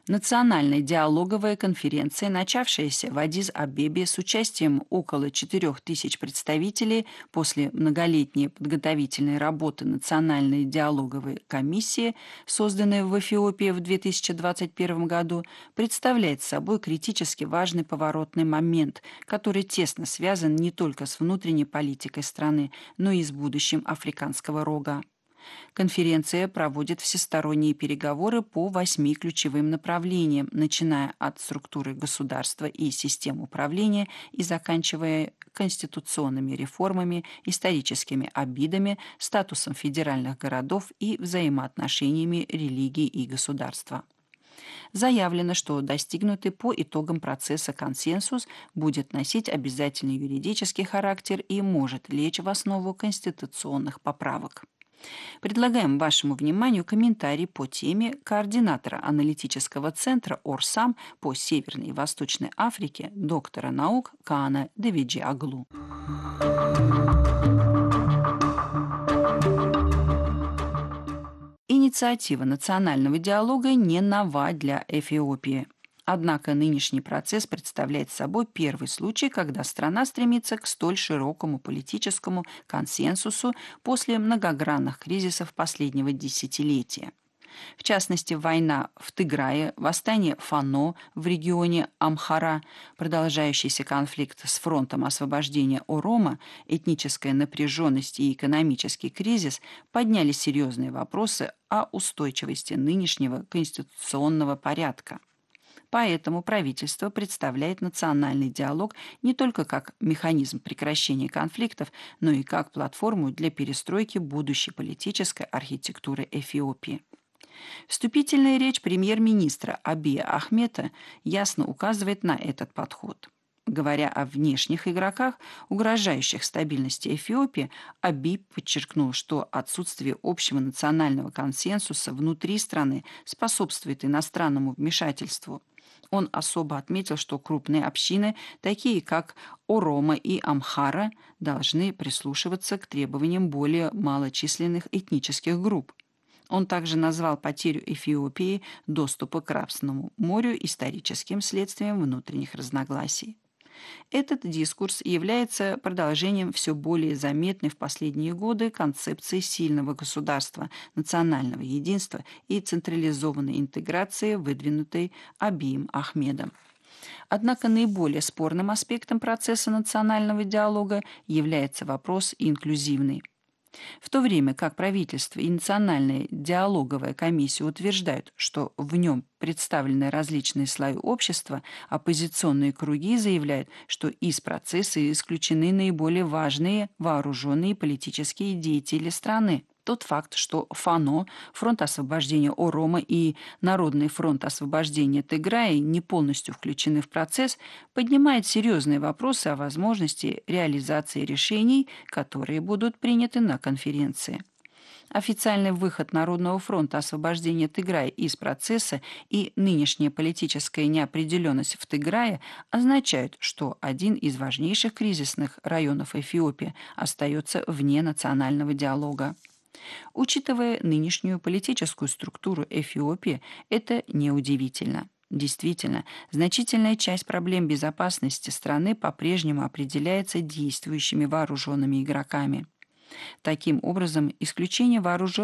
Национальная диалоговая конференция, начавшаяся в Аддис-Абебе с участием около 4000 представителей после многолетней подготовительной работы Национальной диалоговой комиссии, созданной в Эфиопии в 2021 году, представляет собой критически важный поворотный момент, который тесно связан не только с внутренней политикой страны, но и с будущим Африканского рога. Конференция проводит всесторонние переговоры по 8 ключевым направлениям, начиная от структуры государства и систем управления и заканчивая конституционными реформами, историческими обидами, статусом федеральных городов и взаимоотношениями религии и государства. Заявлено, что достигнутый по итогам процесса консенсус будет носить обязательный юридический характер и может лечь в основу конституционных поправок. Предлагаем вашему вниманию комментарий по теме координатора аналитического центра Орсам по Северной и Восточной Африке, доктора наук Каана Девиджи Аглу. Инициатива национального диалога не нова для Эфиопии. Однако нынешний процесс представляет собой первый случай, когда страна стремится к столь широкому политическому консенсусу после многогранных кризисов последнего десятилетия. В частности, война в Тыграе, восстание Фано в регионе Амхара, продолжающийся конфликт с фронтом освобождения Орома, этническая напряженность и экономический кризис подняли серьезные вопросы о устойчивости нынешнего конституционного порядка. Поэтому правительство представляет национальный диалог не только как механизм прекращения конфликтов, но и как платформу для перестройки будущей политической архитектуры Эфиопии. Вступительная речь премьер-министра Абия Ахмета ясно указывает на этот подход. Говоря о внешних игроках, угрожающих стабильности Эфиопии, Аби подчеркнул, что отсутствие общего национального консенсуса внутри страны способствует иностранному вмешательству. Он особо отметил, что крупные общины, такие как Орома и Амхара, должны прислушиваться к требованиям более малочисленных этнических групп. Он также назвал потерю Эфиопии доступа к Красному морю историческим следствием внутренних разногласий. Этот дискурс является продолжением все более заметной в последние годы концепции сильного государства, национального единства и централизованной интеграции, выдвинутой Абием Ахмедом. Однако наиболее спорным аспектом процесса национального диалога является вопрос инклюзивный. В то время как правительство и Национальная диалоговая комиссия утверждают, что в нем представлены различные слои общества, оппозиционные круги заявляют, что из процесса исключены наиболее важные вооруженные политические деятели страны. Тот факт, что ФАНО, Фронт освобождения Орома и Народный фронт освобождения Тыграя не полностью включены в процесс, поднимает серьезные вопросы о возможности реализации решений, которые будут приняты на конференции. Официальный выход Народного фронта освобождения Тыграя из процесса и нынешняя политическая неопределенность в Тыграе означают, что один из важнейших кризисных районов Эфиопии остается вне национального диалога. Учитывая нынешнюю политическую структуру Эфиопии, это неудивительно. Действительно, значительная часть проблем безопасности страны по-прежнему определяется действующими вооруженными игроками. Таким образом, исключение вооруженных